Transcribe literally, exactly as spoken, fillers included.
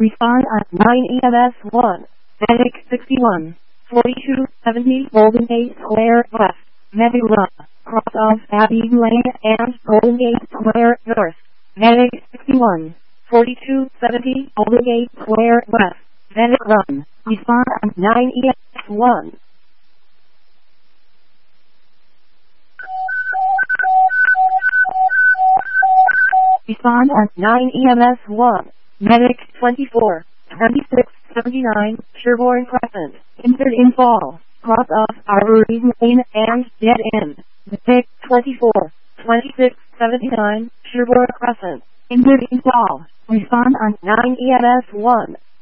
Respond on nine E M S one. Medic sixty-one. forty-two seventy Golden Gate Square West. Medic Run. Cross off Abbey Lane and Golden Gate Square North. Medic sixty-one. forty-two seventy Golden Gate Square West. Medic Run. Respond on nine E M S one. Respond on nine E M S one. Medic twenty-four. twenty-six seventy-nine Sherborne Crescent. Injured in fall. Cross off Arbory Lane and dead end. Medic twenty-four. twenty-six seventy-nine Sherborne Crescent. Injured in fall. Respond on nine E M S one.